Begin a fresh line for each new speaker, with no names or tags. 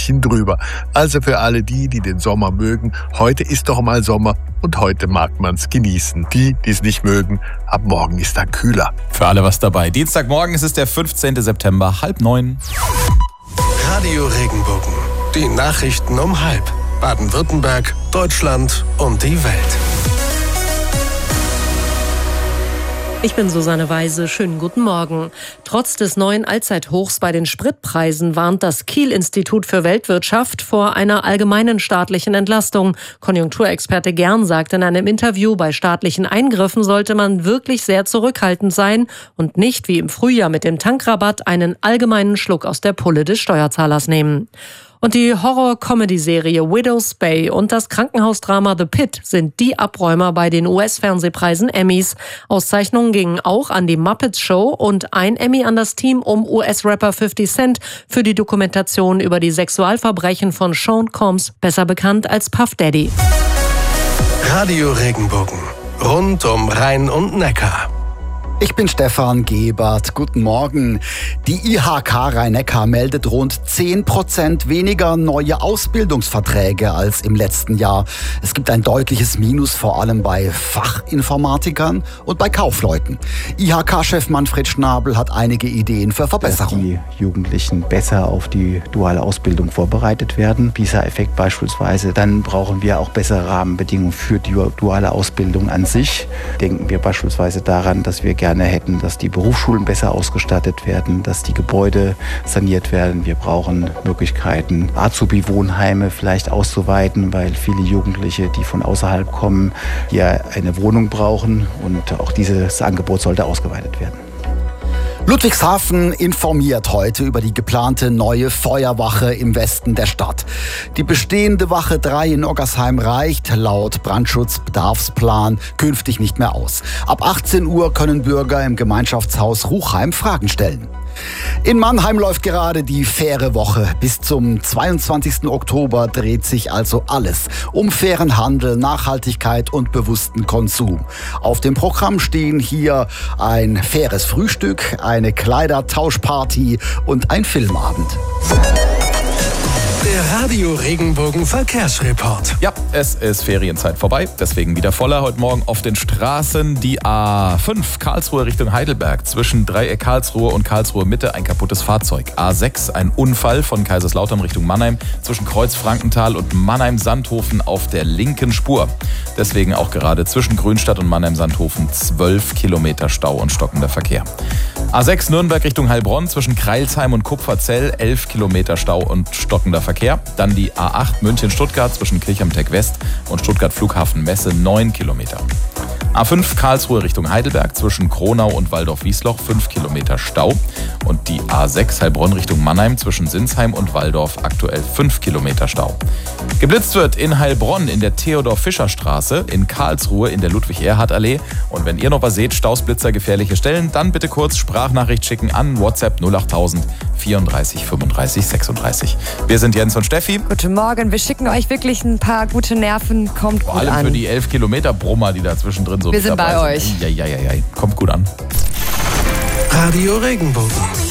bisschen drüber. Also für alle die den Sommer mögen, heute ist doch mal Sommer und heute mag man's genießen. Die es nicht mögen, ab morgen ist dann kühler.
Für alle was dabei. Dienstagmorgen ist es der 15. September, 8:30.
Radio Regenbogen. Die Nachrichten um 12:30. Baden-Württemberg, Deutschland und die Welt.
Ich bin Susanne Weise. Schönen guten Morgen. Trotz des neuen Allzeithochs bei den Spritpreisen warnt das Kiel-Institut für Weltwirtschaft vor einer allgemeinen staatlichen Entlastung. Konjunkturexperte Gern sagt in einem Interview, bei staatlichen Eingriffen sollte man wirklich sehr zurückhaltend sein und nicht wie im Frühjahr mit dem Tankrabatt einen allgemeinen Schluck aus der Pulle des Steuerzahlers nehmen. Und die Horror-Comedy-Serie Widow's Bay und das Krankenhausdrama The Pit sind die Abräumer bei den US-Fernsehpreisen Emmys. Auszeichnungen gingen auch an die Muppets Show und ein Emmy an das Team um US-Rapper 50 Cent für die Dokumentation über die Sexualverbrechen von Sean Combs, besser bekannt als Puff Daddy.
Radio Regenbogen. Rund um Rhein und Neckar.
Ich bin Stefan Gebert. Guten Morgen. Die IHK Rhein-Neckar meldet rund 10% weniger neue Ausbildungsverträge als im letzten Jahr. Es gibt ein deutliches Minus, vor allem bei Fachinformatikern und bei Kaufleuten. IHK-Chef Manfred Schnabel hat einige Ideen für Verbesserungen.
Dass die Jugendlichen besser auf die duale Ausbildung vorbereitet werden. PISA-Effekt beispielsweise. Dann brauchen wir auch bessere Rahmenbedingungen für die duale Ausbildung an sich. Denken wir beispielsweise daran, dass wir gerne hätten, dass die Berufsschulen besser ausgestattet werden, dass die Gebäude saniert werden. Wir brauchen Möglichkeiten, Azubi-Wohnheime vielleicht auszuweiten, weil viele Jugendliche, die von außerhalb kommen, hier eine Wohnung brauchen und auch dieses Angebot sollte ausgeweitet werden.
Ludwigshafen informiert heute über die geplante neue Feuerwache im Westen der Stadt. Die bestehende Wache 3 in Oggersheim reicht laut Brandschutzbedarfsplan künftig nicht mehr aus. Ab 18 Uhr können Bürger im Gemeinschaftshaus Ruchheim Fragen stellen. In Mannheim läuft gerade die faire Woche. Bis zum 22. Oktober dreht sich also alles um fairen Handel, Nachhaltigkeit und bewussten Konsum. Auf dem Programm stehen hier ein faires Frühstück, eine Kleidertauschparty und ein Filmabend.
Der Radio Regenbogen Verkehrsreport.
Ja, es ist Ferienzeit vorbei, deswegen wieder voller heute Morgen auf den Straßen. Die A5 Karlsruhe Richtung Heidelberg, zwischen Dreieck Karlsruhe und Karlsruhe Mitte ein kaputtes Fahrzeug. A6 ein Unfall von Kaiserslautern Richtung Mannheim, zwischen Kreuz Frankenthal und Mannheim-Sandhofen auf der linken Spur. Deswegen auch gerade zwischen Grünstadt und Mannheim-Sandhofen 12 Kilometer Stau und stockender Verkehr. A6 Nürnberg Richtung Heilbronn, zwischen Kreilsheim und Kupferzell 11 Kilometer Stau und stockender Verkehr. Dann die A8 München-Stuttgart zwischen Kirchheim-Tech West und Stuttgart Flughafen Messe 9 Kilometer. A5 Karlsruhe Richtung Heidelberg, zwischen Kronau und Waldorf-Wiesloch 5 Kilometer Stau. Und die A6 Heilbronn Richtung Mannheim, zwischen Sinsheim und Walldorf aktuell 5 Kilometer Stau. Geblitzt wird in Heilbronn in der Theodor-Fischer-Straße, in Karlsruhe in der Ludwig-Erhard-Allee. Und wenn ihr noch was seht, Stausblitzer, gefährliche Stellen, dann bitte kurz Sprachnachricht schicken an WhatsApp 08000 34 35 36. Wir sind Jens und Steffi.
Guten Morgen, wir schicken euch wirklich ein paar gute Nerven, kommt
Vor
gut
allem
an.
für die 11 Kilometer Brummer, die da zwischendrin so
Wir sind bei euch.
Ja, kommt gut an.
Radio Regenbogen.